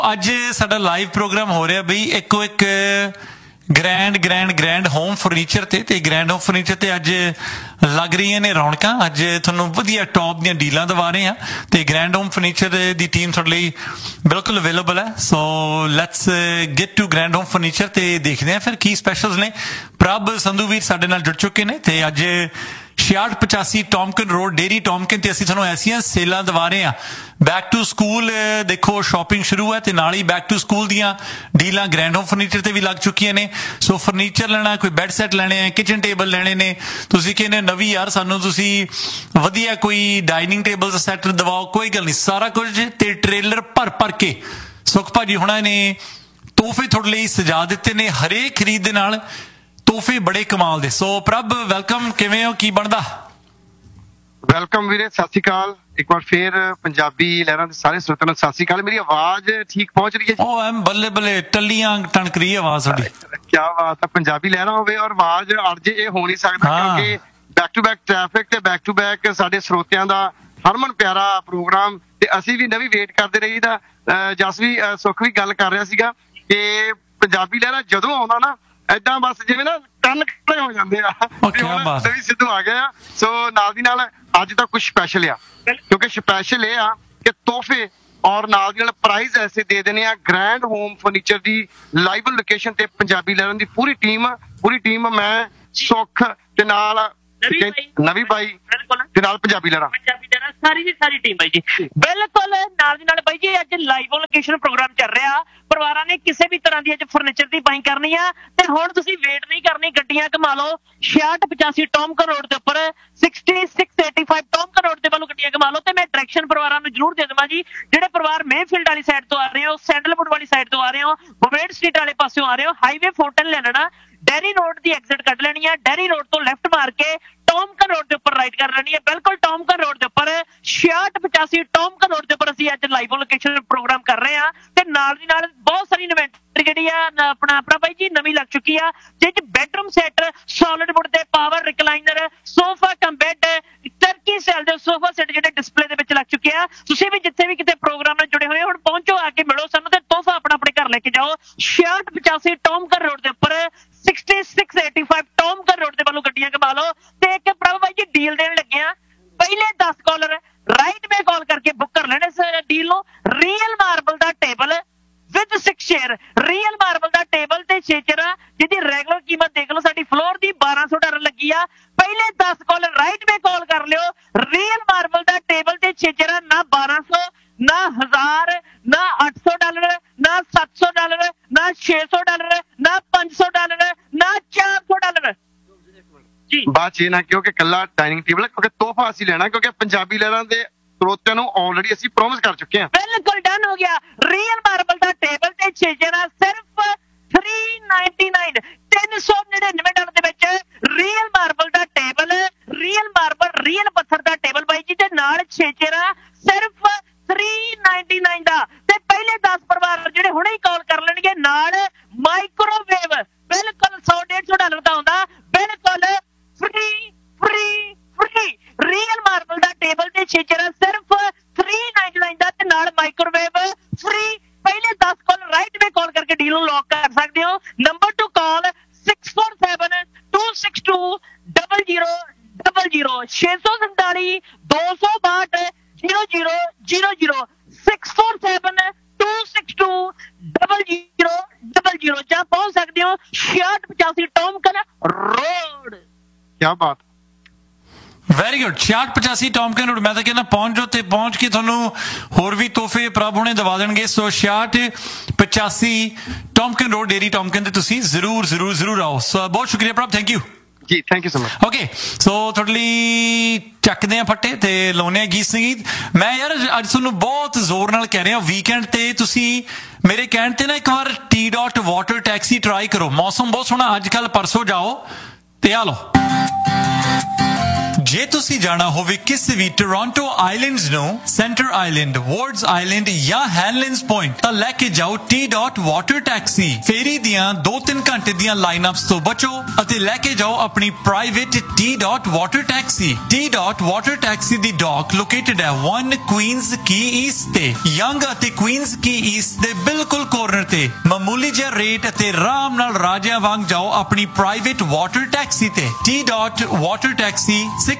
ਅੱਜ ਸਾਡਾ live programme ਹੋ ਰਿਹਾ ਬਈ ਇੱਕੋ ਇੱਕ ਗ੍ਰੈਂਡ ਹੋਮ ਫਰਨੀਚਰ ਤੇ ਗ੍ਰੈਂਡ ਹੋਮ ਫਰਨੀਚਰ ਤੇ ਅੱਜ ਲੱਗ ਰਹੀਆਂ ਨੇ ਰੌਣਕਾਂ। ਅੱਜ ਤੁਹਾਨੂੰ ਵਧੀਆ ਟੌਪ ਦੀਆਂ ਡੀਲਾਂ ਦਵਾ ਰਹੇ ਹਾਂ ਤੇ ਗ੍ਰੈਂਡ ਹੋਮ ਫਰਨੀਚਰ ਦੀ ਟੀਮ ਤੁਹਾਡੇ ਲਈ ਬਿਲਕੁਲ ਅਵੇਲੇਬਲ ਹੈ। So let's get to grand home furniture ਤੇ ਦੇਖਦੇ ਹਾਂ ਫਿਰ ਕੀ ਸਪੈਸ਼ਲਸ ਨੇ। ਪ੍ਰਭ ਸੰਧੂ ਵੀਰ ਸਾਡੇ ਨਾਲ ਜੁੜ ਚੁੱਕੇ ਨੇ ਤੇ ਅੱਜ 6685 ਟੌਮਕਿਨ ਰੋਡ ਡੇਰੀ ਟੌਮਕਿਨ ਤੇ ਅਸੀਂ ਤੁਹਾਨੂੰ ਐਸੀਆਂ ਸੇਲਾਂ ਦਵਾ ਰਹੇ ਹਾਂ। ਬੈਕ ਟੂ ਸਕੂਲ ਦੇਖੋ ਸ਼ਾਪਿੰਗ ਸ਼ੁਰੂ ਹੈ ਤੇ ਨਾਲ ਹੀ ਬੈਕ ਟੂ ਸਕੂਲ ਦੀਆਂ ਡੀਲਾਂ ਗ੍ਰੈਂਡ ਹੋਮ ਫਰਨੀਚਰ ਤੇ ਵੀ ਲੱਗ ਚੁੱਕੀਆਂ ਨੇ। ਸੋ ਫਰਨੀਚਰ ਲੈਣਾ, ਕੋਈ ਬੈੱਡ ਸੈੱਟ ਲੈਣੇ ਆ, ਕਿਚਨ ਟੇਬਲ ਲੈਣੇ ਨੇ, ਤੁਸੀਂ ਕਹਿੰਦੇ ਨਵੀਂ ਯਾਰ ਸਾਨੂੰ ਤੁਸੀਂ ਵਧੀਆ ਕੋਈ ਡਾਈਨਿੰਗ ਟੇਬਲ ਸੈੱਟ ਦਵਾਓ, ਕੋਈ ਗੱਲ ਨਹੀਂ, ਸਾਰਾ ਕੁਝ ਤੇ ਟ੍ਰੇਲਰ ਭਰ ਕੇ ਸੁਖ ਭਾਜੀ ਹੁਣਾਂ ਨੇ ਤੋਹਫੇ ਤੁਹਾਡੇ ਲਈ ਸਜਾ ਦਿੱਤੇ ਨੇ। ਹਰੇਕ ਖਰੀਦ ਦੇ ਨਾਲ ਤੋਹਫੇ ਬੜੇ ਕਮਾਲ ਦੇ। ਸੋ ਪ੍ਰਭ ਵੈਲਕਮ, ਕਿਵੇਂ ਹੋ, ਕੀ ਬਣਦਾ? ਵੈਲਕਮ ਵੀਰੇ, ਸਤਿ ਸ਼੍ਰੀ ਅਕਾਲ ਇੱਕ ਵਾਰ ਫੇਰ ਪੰਜਾਬੀ ਲਹਿਰਾਂ ਦੇ ਸਾਰੇ ਸਰੋਤਿਆਂ ਨੂੰ ਸਤਿ ਸ਼੍ਰੀ ਅਕਾਲ। ਮੇਰੀ ਆਵਾਜ਼ ਠੀਕ ਪਹੁੰਚ ਰਹੀ ਹੈ? ਉਹ ਐਮ ਬੱਲੇ ਟੱਲੀਆਂ ਟਣਕ ਰਹੀ ਆਵਾਜ਼ ਤੁਹਾਡੀ। ਕੀ ਬਾਤ ਹੈ, ਪੰਜਾਬੀ ਲਹਿਰਾਂ ਹੋਵੇ ਔਰ ਆਵਾਜ਼ ਅੜ ਜੇ ਇਹ ਹੋ ਨਹੀਂ ਸਕਦਾ ਕਿਉਂਕਿ ਬੈਕ ਟੂ ਬੈਕ ਟ੍ਰੈਫਿਕ ਤੇ ਬੈਕ ਟੂ ਬੈਕ ਸਾਡੇ ਸਰੋਤਿਆਂ ਦਾ ਹਰਮਨ ਪਿਆਰਾ ਪ੍ਰੋਗਰਾਮ ਤੇ ਅਸੀਂ ਵੀ ਨਵੀਂ ਵੇਟ ਕਰਦੇ ਰਹੀਦਾ। ਜਸ ਵੀ ਸੁੱਖ ਵੀ ਗੱਲ ਕਰ ਰਿਹਾ ਸੀਗਾ ਕਿ ਪੰਜਾਬੀ ਲਹਿਰਾਂ ਜਦੋਂ ਆਉਂਦਾ ਨਾ ਏਦਾਂ ਬਸ ਜਿਵੇਂ ਨਾ ਕੰਨ ਖੜੇ ਹੋ ਜਾਂਦੇ ਆ। ਨਵੀਂ ਸਿੱਧੂ ਆ ਗਏ ਆ। ਸੋ ਨਾਲ ਦੀ ਨਾਲ ਅੱਜ ਤਾਂ ਕੁਝ ਸਪੈਸ਼ਲ ਆ ਕਿਉਂਕਿ ਸਪੈਸ਼ਲ ਇਹ ਆ ਕਿ ਤੋਹਫੇ ਔਰ ਨਾਲ ਦੀ ਨਾਲ ਪ੍ਰਾਈਜ਼ ਐਸੇ ਦੇ ਦੇਣੇ ਆ। ਗ੍ਰੈਂਡ ਹੋਮ ਫਰਨੀਚਰ ਦੀ ਲਾਈਵ ਲੋਕੇਸ਼ਨ ਤੇ ਪੰਜਾਬੀ ਲਹਿਰਾਂ ਦੀ ਪੂਰੀ ਟੀਮ ਮੈਂ ਸੁੱਖ ਤੇ ਨਾਲ ਨਵੀਂ ਬਾਈ ਤੇ ਨਾਲ ਪੰਜਾਬੀ ਲਹਿਰਾਂ ਸਾਰੀ ਦੀ ਸਾਰੀ ਟੀਮ ਬਾਈ ਜੀ ਬਿਲਕੁਲ ਨਾਲ ਦੀ ਨਾਲ ਬਾਈ ਜੀ ਅੱਜ ਲਾਈਵ ਲੋਕੇਸ਼ਨ ਪ੍ਰੋਗਰਾਮ ਚੱਲ ਰਿਹਾ। ਪਰਿਵਾਰਾਂ ਨੇ ਕਿਸੇ ਵੀ ਤਰ੍ਹਾਂ ਦੀ ਅੱਜ ਫਰਨੀਚਰ ਦੀ ਬਾਈਂਗ ਕਰਨੀ ਆ ਤੇ ਹੁਣ ਤੁਸੀਂ ਵੇਟ ਨਹੀਂ ਕਰਨੀ, ਗੱਡੀਆਂ ਘੁਮਾ ਲਓ 6685 ਟੌਮਕਨ ਰੋਡ ਦੇ ਉੱਪਰ 6685 ਟੌਮਕਨ ਰੋਡ ਦੇ ਵੱਲੋਂ ਗੱਡੀਆਂ ਘੁਮਾ ਲਓ ਤੇ ਮੈਂ ਡਾਇਰੈਕਸ਼ਨ ਪਰਿਵਾਰਾਂ ਨੂੰ ਜ਼ਰੂਰ ਦੇ ਦੇਵਾਂ ਜੀ। ਜਿਹੜੇ ਪਰਿਵਾਰ ਮੇਫੀਲਡ ਵਾਲੀ ਸਾਈਡ ਤੋਂ ਆ ਰਹੇ ਹੋ, ਸੈਂਡਲਵੁੱਡ ਵਾਲੀ ਸਾਈਡ ਤੋਂ ਆ ਰਹੇ ਹੋ, ਬਵੇੜ ਸਟਰੀਟ ਵਾਲੇ ਪਾਸਿਓਂ ਆ ਰਹੇ ਹੋ, ਹਾਈਵੇ 410 ਲੈ ਲੈਣਾ, ਡੈਰੀ ਰੋਡ ਦੀ ਐਗਜ਼ਿਟ ਕੱਢ ਲੈਣੀ ਆ, ਡੈਰੀ ਰੋਡ ਤੋਂ ਲੈਫਟ ਮਾਰ ਕੇ ਟੌਮਕਨ ਰੋਡ ਦੇ ਉੱਪਰ ਰਾਈਟ ਕਰ ਲੈਣੀ ਹੈ। ਬਿਲਕੁਲ ਟੌਮਕਨ ਰੋਡ ਦੇ ਉੱਪਰ 6685 ਟੌਮਕਨ ਰੋਡ ਦੇ ਉੱਪਰ ਅਸੀਂ ਅੱਜ ਲਾਈਵ ਲੋਕੇਸ਼ਨ ਪ੍ਰੋਗਰਾਮ ਕਰ ਰਹੇ ਹਾਂ ਤੇ ਨਾਲ ਦੀ ਨਾਲ ਬਹੁਤ ਸਾਰੀ ਇਨਵੈਂਟਰੀ ਜਿਹੜੀ ਆ ਆਪਣਾ ਬਾਈ ਜੀ ਨਵੀਂ ਲੱਗ ਚੁੱਕੀ ਆ ਜਿਹ ਚ ਬੈਡਰੂਮ ਸੈਟ, ਸੋਲਿਡ ਵੁੱਡ ਦੇ power recliner, sofa cum bed, turkey style ਦੇ ਸੋਫਾ ਸੈਟ ਜਿਹੜੇ ਡਿਸਪਲੇ ਦੇ ਵਿੱਚ ਲੱਗ ਚੁੱਕੇ ਆ। ਤੁਸੀਂ ਵੀ ਜਿੱਥੇ ਵੀ ਕਿਤੇ ਪ੍ਰੋਗਰਾਮ ਨਾਲ ਜੁੜੇ ਹੋਏ ਹੁਣ ਪਹੁੰਚੋ, ਆ ਕੇ ਮਿਲੋ ਸਾਨੂੰ ਤੇ ਤੋਹਫਾ ਆਪਣਾ ਆਪਣੇ ਘਰ ਲੈ ਕੇ ਜਾਓ। 6685 ਟੌਮਕਨ ਰੋਡ ਦੇ ਉੱਪਰ 6685 ਟੌਮਕਨ ਰੋਡ ਦੇ ਵੱਲੋਂ ਗੱਡੀਆਂ ਘੁਮਾ ਲਓ ਤੇ ਇੱਕ ਪ੍ਰਭ ਬਾਈ ਜੀ ਡੀਲ ਦੇਣ ਲੱਗੇ ਆ। ਪਹਿਲੇ 10 ਕਾਲਰ ਰਾਈਟ ਮੇ ਕਾਲ ਕਰਕੇ ਬੁੱਕ ਕਰ ਲੈਣੇ ਇਸ ਡੀਲ ਨੂੰ। Real marble the table with 6 chair, real marble the table ਤੇ 6 ਚੇਅਰ ਜਿਹਦੀ ਰੈਗੂਲਰ ਕੀਮਤ ਦੇਖ ਲਓ ਸਾਡੀ ਫਲੋਰ ਦੀ $1200 ਲੱਗੀ ਆ। ਪਹਿਲੇ 10 ਕਾਲਰ ਰਾਈਟ ਮੇ ਕਾਲ ਕਰ ਲਿਓ। ਰੀਅਲ ਮਾਰਬਲ ਦਾ ਟੇਬਲ ਤੇ 6 ਚੇਅਰ ਨਾ 1200 ਨਾ 1000 ਨਾ $800 ਨਾ $700 ਨਾ $600 ਨਾ $500 ਨਾ $400 ਜੀ। ਬਾਤ ਇਹ ਨਾ ਕਿਉਂਕਿ ਕੱਲਾ ਡਾਈਨਿੰਗ ਟੇਬਲ ਕਿਉਂਕਿ ਤੋਹਫਾ ਅਸੀਂ ਲੈਣਾ ਕਿਉਂਕਿ ਪੰਜਾਬੀ ਲਹਿਰਾਂ ਦੇ ਸਰੋਤਿਆਂ ਨੂੰ ਆਲਰੇਡੀ ਅਸੀਂ ਪ੍ਰੋਮਿਸ ਕਰ ਚੁੱਕੇ ਹਾਂ। ਬਿਲਕੁਲ ਡਨ ਹੋ ਗਿਆ। ਰੀਅਲ ਮਾਰਬਲ ਦਾ ਟੇਬਲ ਤੇ 6 ਚੇਅਰਾਂ ਸਿਰਫ $399 $399 ਦੇ ਵਿੱਚ ਰੀਅਲ ਮਾਰਬਲ ਦਾ ਟੇਬਲ, ਰੀਅਲ ਮਾਰਬਲ ਰੀਅਲ ਪੱਥਰ ਦਾ ਟੇਬਲ ਬਾਈ ਜੀ ਤੇ ਨਾਲ 6 ਚੇਅਰਾਂ ਸਿਰਫ $399 ਦਾ। ਤੇ ਪਹਿਲੇ 10 ਪਰਿਵਾਰ ਜਿਹੜੇ ਹੁਣੇ ਹੀ ਕਾਲ ਕਰ ਲੈਣਗੇ ਨਾਲ ਮਾਈਕ੍ਰੋਵੇਵ ਬਿਲਕੁਲ $100-150 ਦਾ ਆਉਂਦਾ, ਬਿਲਕੁਲ ਫ੍ਰੀ ਰੀਅਲ ਮਾਰਬਲ ਦਾ ਟੇਬਲ ਤੇ 6 ਚੇਅਰਾਂ ਸਿਰਫ $399 ਦਾ ਤੇ ਨਾਲ ਮਾਈਕ੍ਰੋਵੇਵ ਫ੍ਰੀ। ਪਹਿਲੇ 10 ਕਾਲ ਰਾਈਟ ਮੇ ਕਾਲ ਕਰਕੇ ਡੀਲ ਨੂੰ ਲੌਕ ਕਰ ਸਕਦੇ ਹੋ। ਨੰਬਰ ਟੂ ਕਾਲ 6472620000 647 262 0000 6472620000 ਜਾਂ ਪਹੁੰਚ ਸਕਦੇ ਹੋ 6685 ਟੌਮਕਨ ਰੋਡ। ਕੀ ਬਾਤ, ਵੈਰੀ ਗੁੱਡ। 6685 ਟੌਮਕਨ ਰੋਡ। ਮੈਂ ਤਾਂ ਕਹਿੰਦਾ ਪਹੁੰਚ ਜਾਓ ਤੇ ਪਹੁੰਚ ਕੇ ਤੁਹਾਨੂੰ ਹੋਰ ਵੀ ਤੋਹਫੇ ਪ੍ਰਭ ਹੁਣੇ ਦਵਾ ਦੇਣਗੇ। ਸੋ 6685 ਟੌਮਕਨ ਰੋਡ ਡੇਰੀ ਟੌਮਕਨ ਤੇ ਤੁਸੀਂ ਜ਼ਰੂਰ ਆਓ। ਸੋ ਬਹੁਤ ਸ਼ੁਕਰੀਆ ਪ੍ਰਭ, ਥੈਂਕ ਯੂ ਜੀ, thank you so much. Okay, ਸੋ ਤੁਹਾਡੇ ਲਈ ਚੱਕਦੇ ਆ ਫੱਟੇ ਤੇ ਲਾਉਂਦੇ ਆ ਗੀਤ ਸੰਗੀਤ। ਮੈਂ ਯਾਰ ਅੱਜ ਤੁਹਾਨੂੰ ਬਹੁਤ ਜ਼ੋਰ ਨਾਲ ਕਹਿ ਰਿਹਾ ਵੀਕਐਂਡ ਤੇ ਤੁਸੀਂ ਮੇਰੇ ਕਹਿਣ ਤੇ ਨਾ ਇੱਕ ਵਾਰ T dot water taxi try ਕਰੋ। ਮੌਸਮ ਬਹੁਤ ਸੋਹਣਾ ਅੱਜ ਕੱਲ, ਪਰਸੋਂ ਜਾਓ ਤੇ ਆ ਲਓ ਜੇ ਤੁਸੀਂ ਜਾਣਾ ਹੋਵੇ ਕਿਸੇ ਵੀ ਟੋਰਾਂਟੋ ਆਈਲੈਂਡਸ ਨੂੰ, ਸੈਂਟਰ ਆਈਲੈਂਡ, ਵਾਰਡਸ ਆਈਲੈਂਡ ਜਾਂ ਹੈਲੈਂਡਸ ਪੁਆਇੰਟ, ਤਾਂ ਲੈ ਕੇ ਜਾਓ ਟੀ ਡਾਟ ਵਾਟਰ ਟੈਕਸੀ। ਫੇਰੀ ਦੀਆਂ 2-3 ਘੰਟੇ ਦੀਆਂ ਲਾਈਨਅਪਸ ਤੋਂ ਬਚੋ ਅਤੇ ਲੈ ਕੇ ਜਾਓ ਆਪਣੀ private T dot water taxi. T dot water taxi ਦੀ ਡੌਕ ਲੋਕੇਟਡ ਹੈ 1 ਕੁਈਨਜ਼ ਕੀ ਈਸਟ ਤੇ, ਯੰਗ ਅਤੇ ਕੁਈਨਜ਼ ਕੀ ਈਸਟ ਦੇ ਬਿਲਕੁਲ ਕੋਰਨਰ ਤੇ। ਮਾਮੂਲੀ ਜਿਹਾ ਰੇਟ ਅਤੇ ਆਰਾਮ ਨਾਲ ਰਾਜਿਆਂ ਵਾਂਗ ਜਾਓ ਆਪਣੀ ਪ੍ਰਾਈਵੇਟ ਵਾਟਰ ਟੈਕਸੀ ਤੇ। T dot water taxi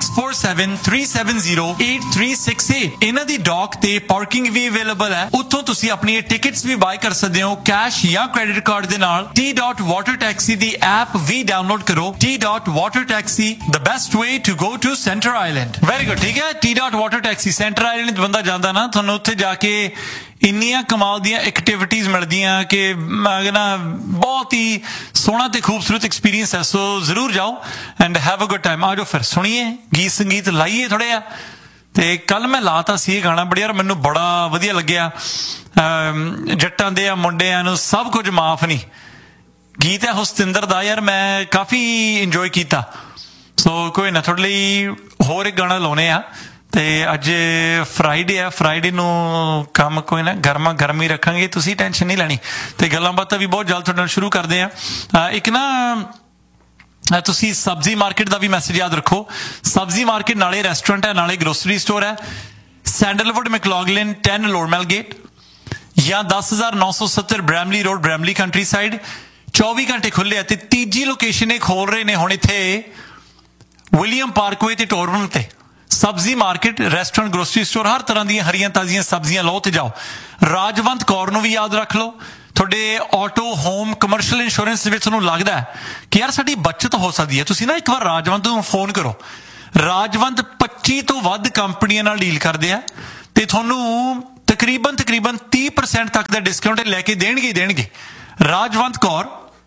6473708368। ਇਹਨਾਂ ਦੀ ਡੌਕ ਤੇ ਪਾਰਕਿੰਗ ਵੀ ਅਵੇਲੇਬਲ ਹੈ। ਉੱਥੋਂ ਤੁਸੀਂ ਆਪਣੀਆਂ ਟਿਕਟਸ ਵੀ ਬਾਏ ਕਰ ਸਕਦੇ ਹੋ ਕੈਸ਼ ਜਾਂ ਕ੍ਰੈਡਿਟ ਕਾਰਡ ਦੇ ਨਾਲ। ਟੀ ਡਾਟ ਵਾਟਰ ਟੈਕਸੀ ਦੀ ਐਪ ਵੀ ਡਾਊਨਲੋਡ ਕਰੋ। T dot water taxi, the best way to go to centre island. Very good, ਠੀਕ ਹੈ। T dot water taxi centre island ਬੰਦਾ ਜਾਂਦਾ ਨਾ, ਤੁਹਾਨੂੰ ਉੱਥੇ ਜਾ ਕੇ ਇੰਨੀਆਂ ਕਮਾਲ ਦੀਆਂ ਐਕਟੀਵਿਟੀਜ਼ ਮਿਲਦੀਆਂ ਕਿ ਮੈਂ ਕਹਿੰਦਾ ਬਹੁਤ ਹੀ ਸੋਹਣਾ ਤੇ ਖੂਬਸੂਰਤ ਐਕਸਪੀਰੀਅੰਸ ਹੈ। ਸੋ ਜ਼ਰੂਰ ਜਾਓ and have a good time. ਆ ਜਾਓ ਫਿਰ ਸੁਣੀਏ ਗੀਤ ਸੰਗੀਤ ਲਾਈਏ ਥੋੜ੍ਹਾ ਜਿਹਾ। ਤੇ ਕੱਲ ਮੈਂ ਲਾਤਾ ਸੀ ਇਹ ਗਾਣਾ, ਬੜੀ ਯਾਰ ਮੈਨੂੰ ਬੜਾ ਵਧੀਆ ਲੱਗਿਆ। ਜੱਟਾਂ ਦੇ ਆ ਮੁੰਡਿਆਂ ਨੂੰ ਸਭ ਕੁਝ ਮਾਫ ਨਹੀਂ, ਗੀਤ ਹੈ ਹੁਸਤਿੰਦਰ ਦਾ, ਯਾਰ ਮੈਂ ਕਾਫੀ ਇੰਜੋਏ ਕੀਤਾ। ਸੋ ਕੋਈ ਨਾ, ਤੁਹਾਡੇ ਲਈ ਹੋਰ ਇੱਕ ਗਾਣਾ ਲਾਉਣੇ ਆ। ਤੇ ਅੱਜ ਫਰਾਈਡੇ ਆ, ਫਰਾਈਡੇ ਨੂੰ ਕੰਮ ਕੋਈ ਨਾ ਗਰਮਾ ਗਰਮੀ ਰੱਖਾਂਗੇ, ਤੁਸੀਂ ਟੈਨਸ਼ਨ ਨਹੀਂ ਲੈਣੀ। ਤੇ ਗੱਲਾਂ ਬਾਤਾਂ ਵੀ ਬਹੁਤ ਜਲਦ ਤੁਹਾਡੇ ਨਾਲ ਸ਼ੁਰੂ ਕਰਦੇ ਆ। ਇੱਕ ਨਾ ਤੁਸੀਂ ਸਬਜ਼ੀ ਮਾਰਕੀਟ ਦਾ ਵੀ ਮੈਸੇਜ ਯਾਦ ਰੱਖੋ। ਸਬਜ਼ੀ ਮਾਰਕੀਟ ਨਾਲੇ ਰੈਸਟੋਰੈਂਟ ਹੈ ਨਾਲੇ ਗਰੋਸਰੀ ਸਟੋਰ ਹੈ। ਸੈਂਡਲਵੁੱਡ ਮੈਕਲੌਗਲਿਨ 10 ਲੋਰਮੈਲ ਗੇਟ ਜਾਂ 10970 Bramley road, Bramley country side. 24 ਘੰਟੇ ਖੁੱਲੇ ਆ। ਤੇ ਤੀਜੀ ਲੋਕੇਸ਼ਨ ਇਹ ਖੋਲ ਰਹੇ ਨੇ ਹੁਣ ਇੱਥੇ ਵਿਲੀਅਮ ਪਾਰਕਵੇ ਤੇ ਟੋਰਬਨ ਤੇ। ਸਬਜ਼ੀ ਮਾਰਕੀਟ, ਰੈਸਟੋਰੈਂਟ, ਗਰੋਸਰੀ ਸਟੋਰ, ਹਰ ਤਰ੍ਹਾਂ ਦੀਆਂ ਹਰੀਆਂ ਤਾਜ਼ੀਆਂ ਸਬਜ਼ੀਆਂ ਲਓ ਤੇ ਜਾਓ। ਰਾਜਵੰਤ ਕੌਰ ਨੂੰ ਵੀ ਯਾਦ ਰੱਖ ਲਓ। ਤੁਹਾਡੇ ਆਟੋ, ਹੋਮ, ਕਮਰਸ਼ੀਅਲ ਇੰਸ਼ੋਰੈਂਸ ਦੇ ਵਿੱਚ ਤੁਹਾਨੂੰ ਲੱਗਦਾ ਹੈ ਕਿ ਯਾਰ ਸਾਡੀ ਬੱਚਤ ਹੋ ਸਕਦੀ ਹੈ, ਤੁਸੀਂ ਨਾ ਇੱਕ ਵਾਰ ਰਾਜਵੰਤ ਨੂੰ ਫੋਨ ਕਰੋ। ਰਾਜਵੰਤ 25 ਤੋਂ ਵੱਧ ਕੰਪਨੀਆਂ ਨਾਲ ਡੀਲ ਕਰਦੇ ਆ ਤੇ ਤੁਹਾਨੂੰ ਤਕਰੀਬਨ 30% ਤੱਕ ਦਾ ਡਿਸਕਾਊਂਟ ਲੈ ਕੇ ਦੇਣਗੇ। ਰਾਜਵੰਤ ਕੌਰ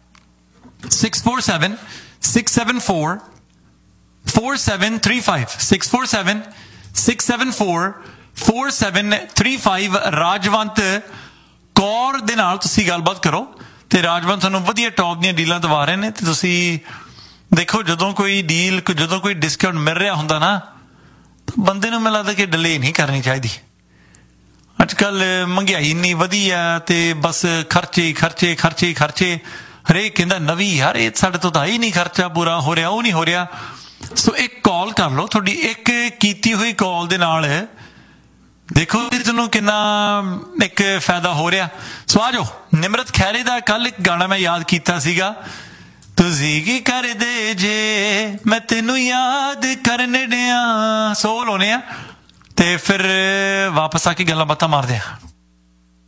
647-674-4735 647-674-4735 ਰਾਜਵੰਤ ਕੌਰ ਦੇ ਨਾਲ ਤੁਸੀਂ ਗੱਲਬਾਤ ਕਰੋ ਤੇ ਰਾਜਵੰਤ ਤੁਹਾਨੂੰ ਵਧੀਆ ਟੌਪ ਦੀਆਂ ਡੀਲਾਂ ਦਵਾ ਰਹੇ ਨੇ। ਤੇ ਤੁਸੀਂ ਦੇਖੋ ਜਦੋਂ ਕੋਈ ਡੀਲ, ਜਦੋਂ ਕੋਈ ਡਿਸਕਾਊਂਟ ਮਿਲ ਰਿਹਾ ਹੁੰਦਾ ਨਾ, ਤਾਂ ਬੰਦੇ ਨੂੰ ਮੈਨੂੰ ਲੱਗਦਾ ਕਿ ਡਿਲੇ ਨਹੀਂ ਕਰਨੀ ਚਾਹੀਦੀ। ਅੱਜ ਕੱਲ ਮਹਿੰਗਾਈ ਇੰਨੀ ਵਧੀ ਆ ਤੇ ਬਸ ਖਰਚੇ। ਹਰੇਕ ਕਹਿੰਦਾ ਨਵੀਂ, ਯਾਰ ਇਹ ਸਾਡੇ ਤੋਂ ਤਾਂ ਹੀ ਨਹੀਂ ਖਰਚਾ ਪੂਰਾ ਹੋ ਰਿਹਾ, ਉਹ ਨਹੀਂ ਹੋ ਰਿਹਾ। ਸੋ ਇੱਕ ਕਾਲ ਕਰ ਲਓ, ਤੁਹਾਡੀ ਇੱਕ ਕੀਤੀ ਹੋਈ ਕਾਲ ਦੇ ਨਾਲ ਦੇਖੋ ਤੁਹਾਨੂੰ ਕਿੰਨਾ ਇੱਕ ਫਾਇਦਾ ਹੋ ਰਿਹਾ। ਸੋ ਆ ਜਾਓ। ਨਿਮਰਤ ਖੈਰੇ ਦਾ ਕੱਲ ਇੱਕ ਗਾਣਾ ਮੈਂ ਯਾਦ ਕੀਤਾ ਸੀਗਾ, ਤੁਸੀਂ ਕੀ ਕਰਦੇ ਜੇ ਮੈਂ ਤੈਨੂੰ ਯਾਦ ਕਰਨ ਡਿਆ। ਸੋ ਲਾਉਣੇ ਆ ਤੇ ਫਿਰ ਵਾਪਸ ਆ ਕੇ ਗੱਲਾਂ ਬਾਤਾਂ ਮਾਰਦੇ ਆ।